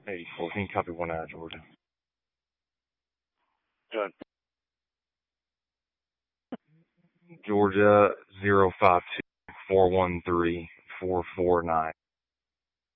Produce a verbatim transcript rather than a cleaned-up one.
Hey, fourteen, copy one out, Georgia. Good. Georgia, zero five two four one three four four nine.